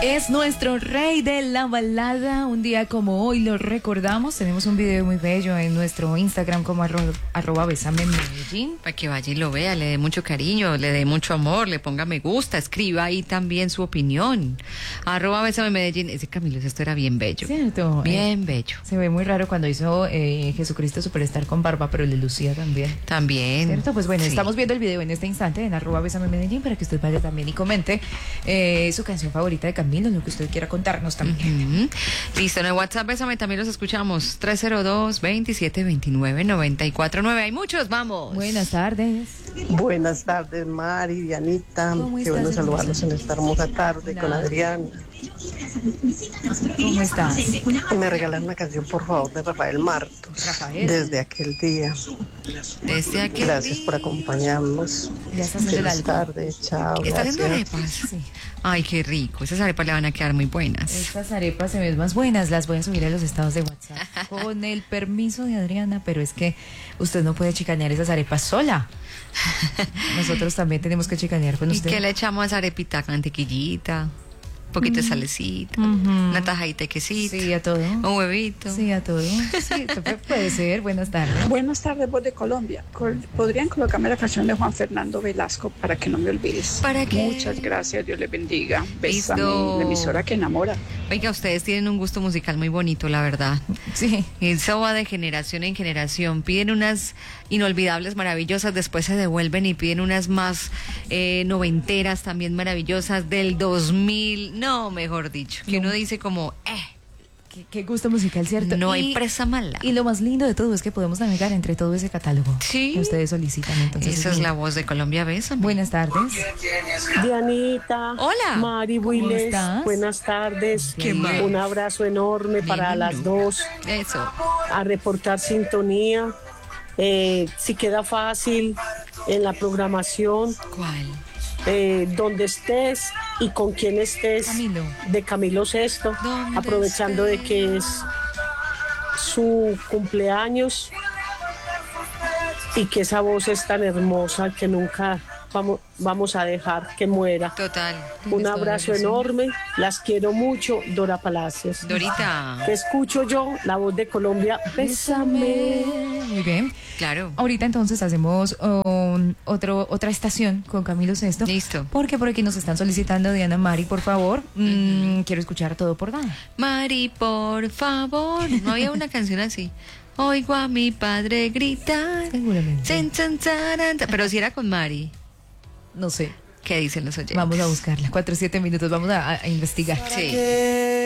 Es nuestro rey de la balada. Un día como hoy lo recordamos. Tenemos un video muy bello en nuestro Instagram como arroba Bésame Medellín. Para que vaya y lo vea, le dé mucho cariño, le dé mucho amor, le ponga me gusta, escriba ahí también su opinión. Arroba Bésame Medellín. Ese Camilo esto era bien bello. Cierto. Bien bello. Se ve muy raro cuando hizo Jesucristo Superstar con barba, pero le lucía también. También. ¿Cierto? Pues bueno, Sí. Estamos viendo el video en este instante en arroba Bésame Medellín para que usted vaya también y comente su canción favorita de Camilo, lo que usted quiera contarnos también. Listo, en el WhatsApp Bésame también los escuchamos. 302-2729-949. Hay muchos, vamos. Buenas tardes. Buenas tardes, Mari, Dianita. ¿Cómo Qué estás, bueno hermosa? saludarlos en esta hermosa tarde Hola. con Adrián. ¿Cómo estás? Me regalan una canción, por favor, de Rafael Martos. Rafael. Desde aquel día. Desde aquí. Gracias por acompañarnos. Ya está haciendo el Feliz algo. tarde, chao. ¿Está haciendo Gracias. arepas? Sí. Ay, qué rico. Esas arepas le van a quedar muy buenas. Estas arepas se ven más buenas, las voy a subir a los estados de WhatsApp con el permiso de Adriana, pero es que usted no puede chicanear esas arepas sola. Nosotros también tenemos que chicanear con ¿Y usted. qué le echamos a esa arepita? Mantequillita, un poquito de salecita, Ujú. una tajadita de quesito, Sí, a todo. un huevito. Sí, a todo. Sí, puede ser. Buenas tardes. Buenas tardes, voz de Colombia. ¿Podrían colocarme la canción de Juan Fernando Velasco para que no me olvides? ¿Para qué? Muchas gracias, Dios les bendiga. Bésame, Listo. la emisora que enamora. Oiga, ustedes tienen un gusto musical muy bonito, la verdad. Sí. Eso va de generación en generación. Piden unas inolvidables, maravillosas, después se devuelven y piden unas más noventeras, también maravillosas, del 2000. No, mejor dicho, que uno dice como, Qué gusto musical, ¿cierto? no Y- hay presa mala. Y lo más lindo de todo es que podemos navegar entre todo ese catálogo Sí. que ustedes solicitan. Entonces, Esa es la voz de Colombia, Bésame. Buenas tardes. Dianita. Hola. Mari ¿Cómo Willes. estás? Buenas tardes. ¿Qué más? Un abrazo enorme para Lindo. las dos. Eso. A reportar sintonía. Si queda fácil en la programación. ¿Cuál? Donde estés y con quien estés, Camilo. de Camilo Sesto, Donde aprovechando de que es su cumpleaños y que esa voz es tan hermosa que nunca vamos a dejar que muera. Total. Un toda la abrazo razón. enorme, las quiero mucho, Dora Palacios. Dorita. Que escucho yo, la voz de Colombia, bésame. Muy bien. Claro. Ahorita entonces hacemos otra estación con Camilo Sesto. Listo. Porque por aquí nos están solicitando Diana Mari, por favor. Quiero escuchar todo por Dana. Mari, por favor. No había una canción así. Oigo a mi padre gritar. Seguramente. Chan, chan, charan, pero si era con Mari. No sé. ¿Qué dicen los oyentes? Vamos a buscarla. 4-7 minutos. Vamos a investigar. Sí.